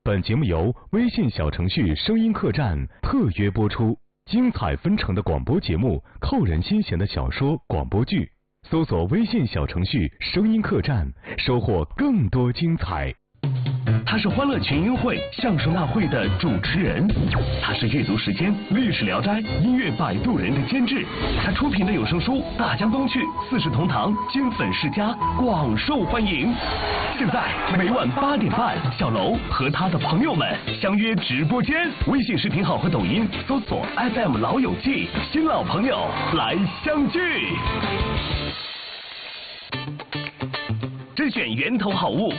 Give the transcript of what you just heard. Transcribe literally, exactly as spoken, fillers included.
本节目由微信小程序声音客栈特约播出，精彩纷呈的广播节目，扣人心弦的小说、广播剧，搜索微信小程序声音客栈，收获更多精彩。 他是欢乐群英会相声大会的主持人，他是阅读时间历史聊斋音乐摆渡人的监制，他出品的有声书《大江东去》《四世同堂》金粉世家广受欢迎。现在每晚八点半，小楼和他的朋友们相约直播间，微信视频号和抖音搜索 F M 老友记，新老朋友来相聚。甄选源头好物，